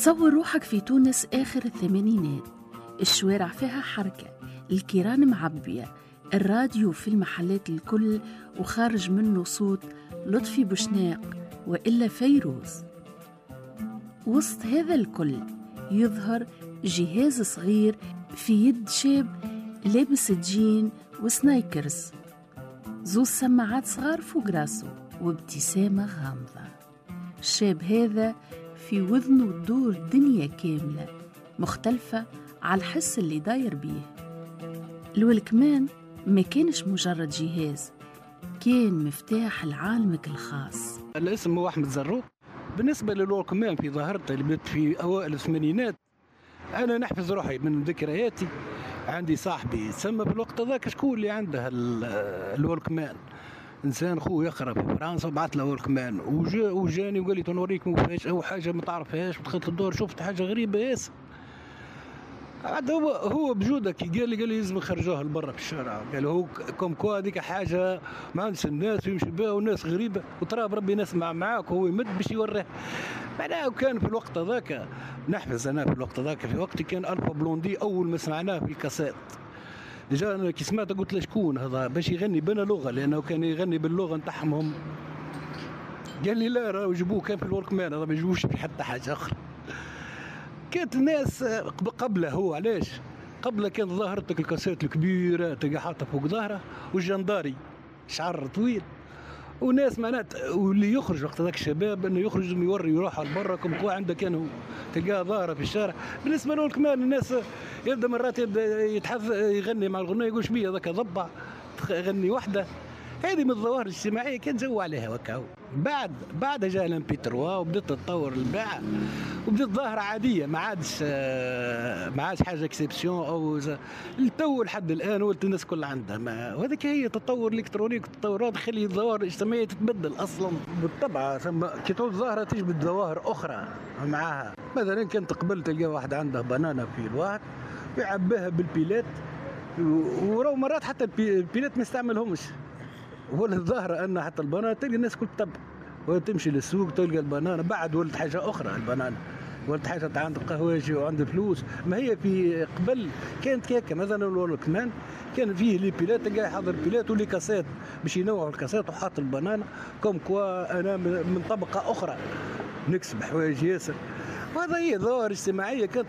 تصور روحك في تونس آخر الثمانينات، الشوارع فيها حركة، الكيران معبية، الراديو في المحلات الكل وخارج منه صوت لطفي بوشناق وإلا فيروز. وسط هذا الكل يظهر جهاز صغير في يد شاب لابس جين وسنايكرز، زوز سماعات صغار فوق راسه وابتسامة غامضة. الشاب هذا في وذنه تدور دنيا كاملة مختلفة على الحس اللي داير بيه. الولكمان ما كانش مجرد جهاز، كان مفتاح لعالمك الخاص. الاسم هو أحمد زروق. بالنسبة للولكمان في ظاهرته اللي بدأت في أوائل الثمانينات، أنا نحفظ روحي من ذكرياتي. عندي صاحبي سمى في الوقت ذاك شكون اللي عنده الولكمان، انسان خوه يقرا في فرنسا وبعث له ولكمان، وجاني وقال لي تنوريك مفاجاه او حاجه ما تعرفهاش. ودخلت الدور شفت حاجه غريبه ياسر. عاد هو بجوده كي قال لي لازم نخرجوها لبرا في الشارع. قال هو كوم كوا هذيك حاجه ما عندش الناس يمشي بها والناس غريبه وترى بربي ناس معاك وهو يمد باش يوريه. معناها كان في الوقت ذاك نحفظ انا في الوقت ذاك في وقتي كان الفا بلوندي اول ما سمعناه في الكاسيت. ديجا انا كي سمعت قلت له شكون هذا باش يغني بنا لغه، لانه كان يغني باللغه نتاعهم هم. قال لي لا راهو جابوه كان في الوركمان هذا ما يجيبوش في حتى حاجه اخرى. كانت الناس قبله هو علاش قبله كانت ظاهرتك الكاسيت الكبيره تلقى حاطه فوق ظهره والجنداري شعر طويل وناس معناتها. واللي يخرج وقت ذاك الشباب انه يخرج يوري روحه لبرا كم كوا عنده كان تلقاه ظاهره في الشارع. بالنسبه له كمان الناس يبدا مرات يبدا يغني مع الغناء يقول شبيه ذاك ضبع يغني وحده. هذه من الظواهر الاجتماعيه كان جو عليها وكاو. بعد جاء الامبي 3 وبدات تتطور الباعه وبدات ظاهره عاديه ما عادش حاجه اكسبسيون او التو لحد الان ولت الناس كلها عندها. وهذيك هي تطور الالكترونيك والتطورات خلي الظواهر الاجتماعيه تتبدل اصلا بالطبع. كي تعود ظاهره تجبد ظواهر اخرى معاها. مثلا كنت قبل تلقى واحد عنده بنانه في الواحد يعبيها بالبيلات وراه مرات حتى البيلات ما يستعملهمش. ولا الظاهره ان حتى البنانه تلقى الناس كل تبع وتمشي للسوق تلقى البنانه. بعد ولد حاجه اخرى البنانه ولد حاجه عند قهوجي وعند فلوس. ما هي في قبل كانت هكا. مثلا الولكمان كان فيه لي بيلات تلقى حاضر بيلات ولي كاسات باش ينوعوا الكاسات وحاط البنانه كوم كوا انا من طبقه اخرى نكسب حوايج ياسر. وهذا هي ظواهر اجتماعيه كانت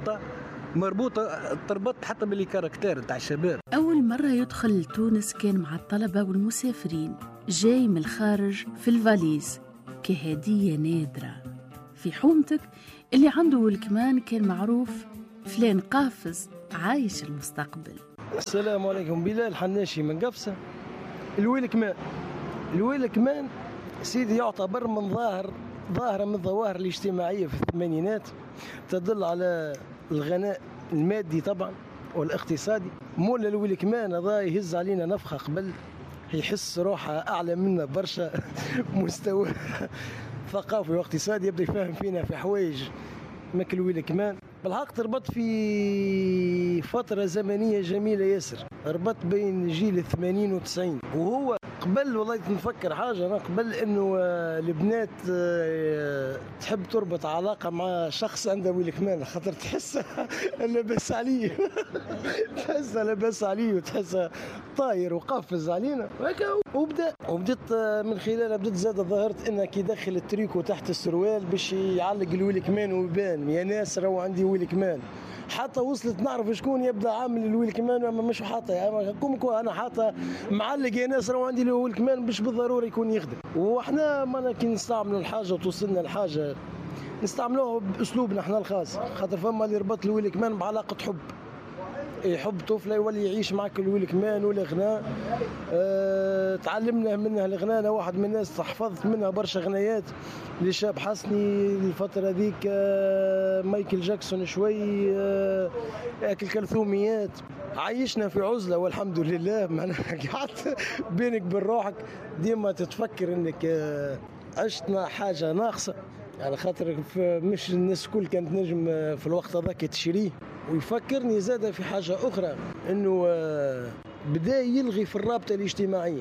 مربوطه تربط حتى بالكاركتير تاع الشباب. أول مرة يدخل تونس كان مع الطلبة والمسافرين جاي من الخارج في الفاليز كهدية نادرة. في حومتك اللي عنده ولكمان كان معروف فلان قافز عايش المستقبل. السلام عليكم، بلال حناشي من قفصة. الولكمان سيدي يعتبر من ظاهرة من الظواهر الاجتماعية في الثمانينات تدل على الغناء المادي طبعا والاقتصادي. مولا الولكمان هذا يهز علينا نفخة قبل يحس روحه أعلى منا برشا مستوى ثقافي واقتصادي. يبدأ يفهم فينا في حوايج ماك الولكمان. بالحق تربط في فترة زمنية جميلة ياسر، ربط بين جيل 80 و90. وهو قبل والله نفكر حاجة أنا قبل إنه البنات تحب تربط علاقة مع شخص عنده ولكمان خاطر تحسها لاباس عليه تحسها لاباس عليه وتحسها طاير وقفز علينا. وبدت من خلالها بدت زاد ظاهرة إنه كي يدخل التريكو تحت السروال باش يعلق الولكمان ويبان يا ناس راهو عندي ولكمان. حتى وصلت نعرف شكون يبدا عامل الولكمان وما مش حاطه يعني كوم انا حاطه معلق يا ناس راهو عندي الولكمان باش بالضروره يكون يخدم. وحنا ما كي نستعملوا الحاجه وتوصلنا الحاجه نستعملوها باسلوبنا احنا الخاص. خاطر فما اللي يربط الولكمان بعلاقه حب، يحب طفله يولي يعيش معك الولكمان والغناء. تعلمنا منها الغناء. انا واحد من الناس حفظت منها برشا غنايات لشاب حسني الفتره ذيك، مايكل جاكسون شوي، الكلثوميات. عايشنا في عزله والحمد لله. معناها قعدت بينك وبين روحك ديما تتفكر انك عشتنا حاجه ناقصه يعني. خاطر مش الناس كل كانت نجم في الوقت هذاك تشريه. ويفكرني زاد في حاجه اخرى انه بدا يلغي في الرابطه الاجتماعيه.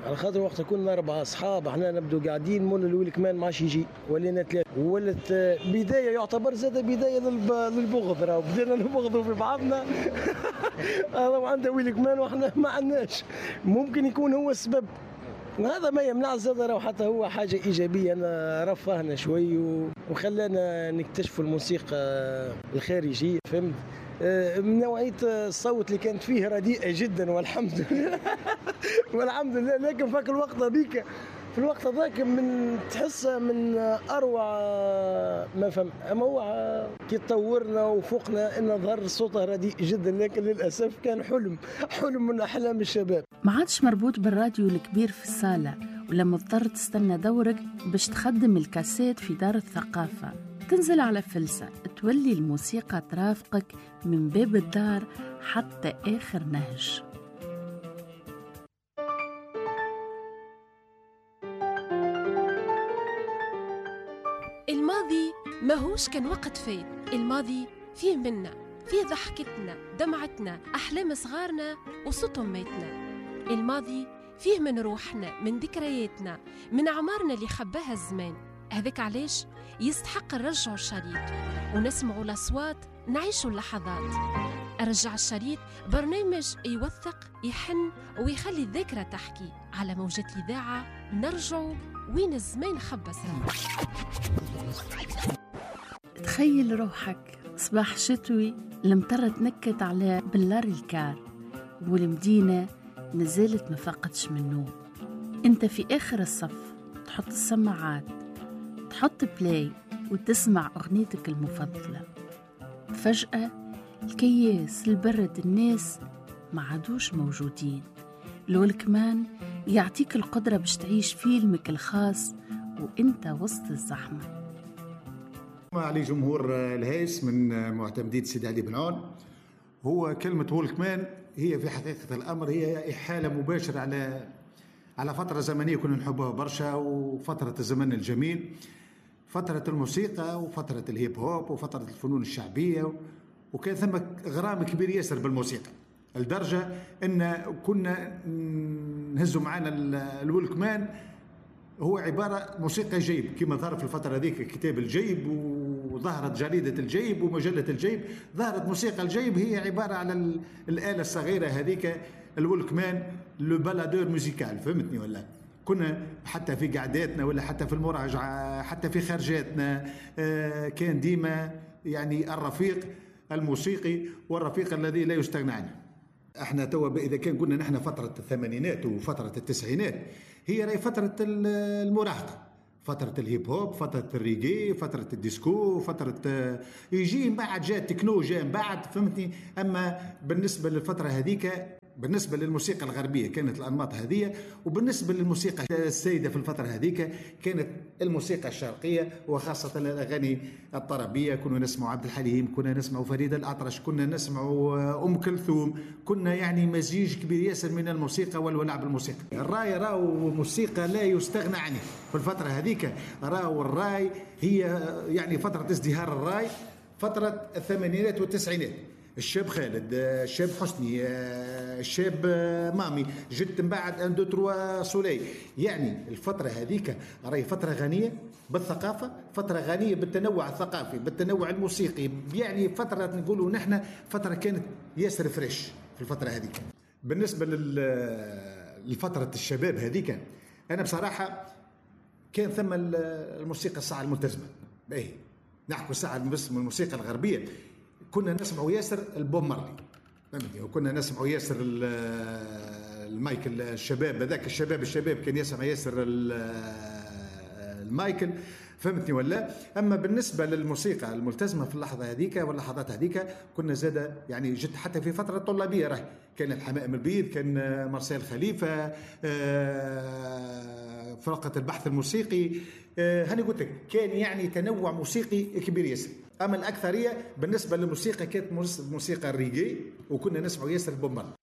على خاطر وقت كنا 4 أصحاب احنا نبدو قاعدين مولا الولي كمان ما عادش يجي، ولينا 3 ولت بدايه يعتبر زاد بدايه للبغض، راهو بدينا نبغضوا في بعضنا. هذا عنده ولي كمان واحنا ما عندناش، ممكن يكون هو السبب. هذا ما يمنع زاد راهو حتى هو حاجه ايجابيه، انا رفهنا شوي وخلانا نكتشفوا الموسيقى الخارجيه، فهمت؟ من نوعيه الصوت اللي كانت فيه رديئه جدا والحمد لله. والحمد لله. لكن فاك الوقت هذيك، في الوقت هذاك من تحسها من اروع ما فهم. اما هو كي تطورنا وفوقنا ان ظهر صوته رديء جدا، لكن للاسف كان حلم من احلام الشباب. ما عادش مربوط بالراديو الكبير في الصاله، ولما اضطر تستنى دورك باش تخدم الكاسيت في دار الثقافه، تنزل على فلسة تولي الموسيقى ترافقك من باب الدار حتى آخر نهج. الماضي ماهوش كان وقت فات، الماضي فيه منا، فيه ضحكتنا، دمعتنا، أحلام صغارنا وصوت أماتنا. الماضي فيه من روحنا، من ذكرياتنا، من أعمارنا اللي خباها الزمان. هذاك علاش يستحق نرجعوا الشريط ونسمعوا الأصوات، نعيشوا اللحظات. أرجع الشريط برنامج يوثق، يحن ويخلي الذاكرة تحكي. على موجة الإذاعة نرجعوا وين الزمان خبى سراب. تخيل روحك صباح شتوي، المطر تنكت على بلار الكار والمدينة نزلت ما فقدش من نوم. انت في آخر الصف تحط السماعات، تحط بلاي وتسمع أغنيتك المفضلة. فجأة الكياس، البرد، الناس ما عادوش موجودين. لو الكمان يعطيك القدرة باش تعيش فيلمك الخاص وانت وسط الزحمة. علي جمهور الهيس من معتمدين سيدي علي بن عون. هو كلمة وولكمان هي في حقيقة الأمر هي إحالة مباشرة على فترة زمنية كنا نحبها برشا، وفترة الزمن الجميل، فترة الموسيقى وفترة الهيب هوب وفترة الفنون الشعبية، وكان ثم غرام كبير ياسر بالموسيقى لدرجة أن كنا نهزوا معنا الولكمان. هو عبارة موسيقى جيب كما ظهر في الفترة ذيك كتاب الجيب، وظهرت جريدة الجيب ومجلة الجيب، ظهرت موسيقى الجيب هي عبارة على الآلة الصغيرة هذيك الولكمان، لو بالادور موسيقال، فهمتني ولا؟ كنا حتى في قعداتنا ولا حتى في المراجعة حتى في خرجاتنا كان ديما يعني الرفيق الموسيقي والرفيق الذي لا يستغنى عنه. احنا توا اذا كان قلنا نحن فترة الثمانينات وفترة التسعينات هي راهي فترة المراهقة، فترة الهيب هوب، فترة الريغي، فترة الديسكو، فترة يجي من بعد جاء التكنو جاء من بعد، فهمتني؟ أما بالنسبة للفترة هذيك بالنسبة للموسيقى الغربية كانت الأنماط هذه، وبالنسبة للموسيقى السيدة في الفترة هذيك كانت الموسيقى الشرقية وخاصة الأغاني الطربية. كنا نسمع عبد الحليم، كنا نسمع فريد الأطرش، كنا نسمع أم كلثوم، كنا يعني مزيج كبير ياسر من الموسيقى والولع بالموسيقى. الراي راهو موسيقى لا يستغنى عنه في الفترة هذيك. راهو الراي هي يعني فترة ازدهار الراي، فترة الثمانينات والتسعينات. الشاب خالد، الشاب حسني، الشاب مامي، جت من بعد ان دو تروا سولي. يعني الفترة هذيك راهي فترة غنية بالثقافة، فترة غنية بالتنوع الثقافي، بالتنوع الموسيقي، يعني فترة نقولوا نحن فترة كانت ياسر فريش في الفترة هذيك. بالنسبة لفترة الشباب هذيك أنا بصراحة كان ثم الموسيقى الساعة الملتزمة، باهي نحكوا الساعة الموسيقى الغربية. كنا نسمعوا ياسر البوب مارلي، فهمتني؟ وكنا نسمعوا ياسر المايكل. الشباب هذاك الشباب كان يسمع ياسر المايكل، فهمتني ولا؟ اما بالنسبه للموسيقى الملتزمه في اللحظه هذيك واللحظات هذيك كنا زاده يعني جد حتى في فتره طلابيه راهي كان الحمائم البيض، كان مارسيل خليفه، فرقه البحث الموسيقي، هاني قلت لك كان يعني تنوع موسيقي كبير ياسر. اما الاكثريه بالنسبه للموسيقى كانت موسيقى الريغي، وكنا نسمعوا ياسر بومبال.